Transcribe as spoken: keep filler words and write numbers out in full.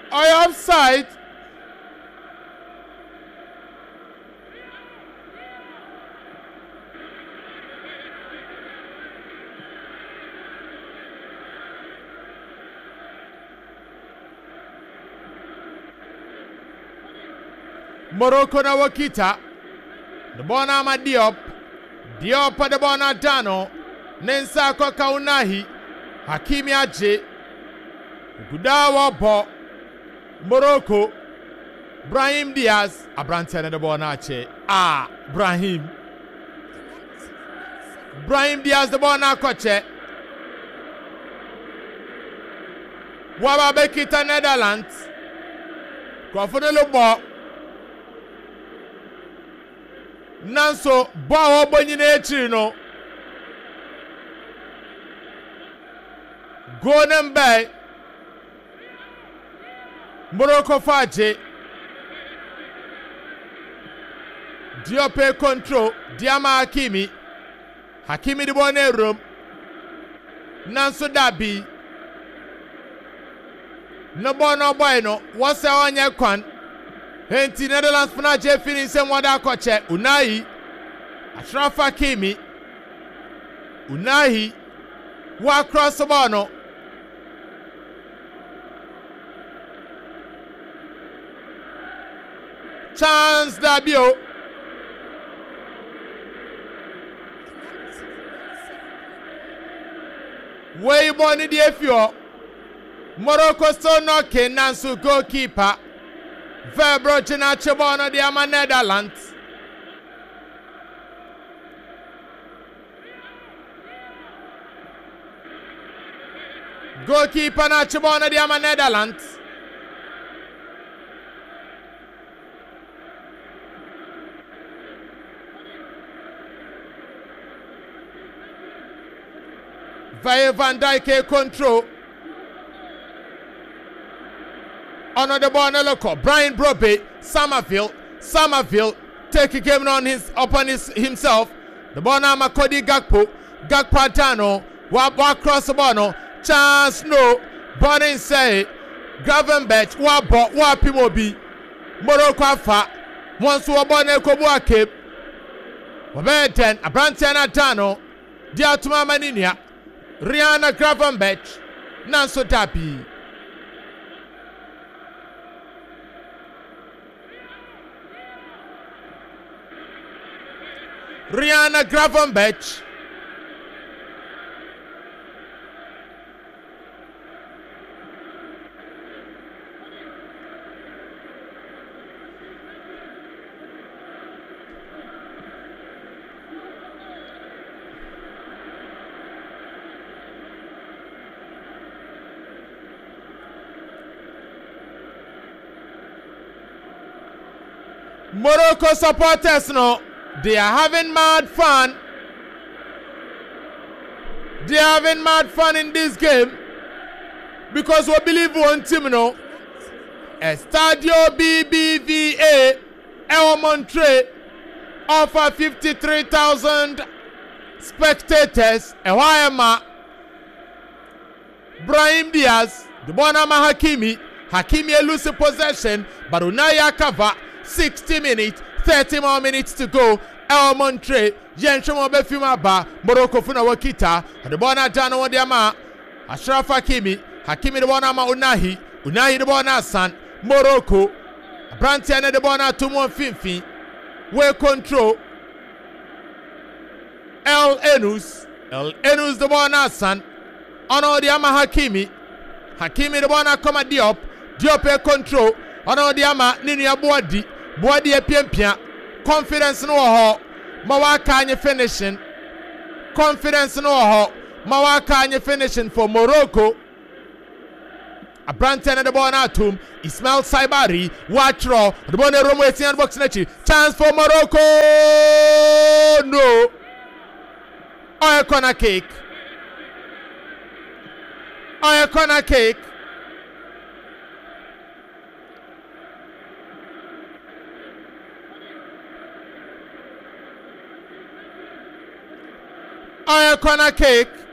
I offside. Morocco na wakita. The ball na ma Diop. Diop the ball na Dano. Nensa kwa Kaunahi. Hakimi Aje. Gudawa bo. Morocco. Brahim Diaz. Abrante na the ball na Ache. Ah, Brahim. Brahim Diaz the ball na Koche. Waba Bekita Netherlands. Kwa funelo ball. Nanso ba wo banyina echi no Golden Bay Morocco faje Diop control Diama Hakimi Hakimi di bone room Nanso dabi no bono boy no wose onye kwan Henti Netherlands funa je fini se mwada koche Unai Ashraf Hakimi Unai wa cross bono Chance Dabio Way boni di efio Morocco still knocking Nansu goalkeeper Verbro China Chibono di ama Netherlands. Goalkeeper na Chibono di ama Netherlands. Via Van Dijk control. On the ball, look, Brian Brobbey, Somerville, Somerville, take a game on his upon his himself. The ball now, Makodi Gakpo, Gakpo Dano, walk across the ball, chance no, Bonnie say, Gravenberch, Wabo, Wapimobi, Morocco Afa, once who Bonnie Kobuake, Wabeten, Abrantiana Dano, Diatuma Maninia, Rihanna Gravenberch, Nanso Tapi. Rihanna Gravenberch. Morocco supporters no. They are having mad fun. They are having mad fun in this game because we believe one team no. Estadio B B V A El Montre offer fifty-three thousand spectators. Ewayama Brahim Diaz, the Bonama Hakimi, Hakimi lose possession, but Unai cover sixty minutes. thirty more minutes to go. El Montre, Jenshimo Befima Ba, Morocco Funa Wakita, and the Bona Dano Wadiama, Ashraf Hakimi, Hakimi the Bonama Unahi, Unahi the Bona San, Morocco, Brantiana the Bona Tumon Finfi, way control, El Enus, El Enus the Bona San, Ono the Ama Hakimi, Hakimi the Bona Koma Diop, Diop control, Ono the Ama Ninia Boadi. Boadi e piempia confidence no ho mawaka anye finishing confidence no ho mawaka anye finishing for Morocco. Abrante na the ball na tum Ismail Saibari watch raw the ball na Romo Etienne box nechi chance for Morocco no oh, a corner kick oh, a corner kick. Oh, a corner kick.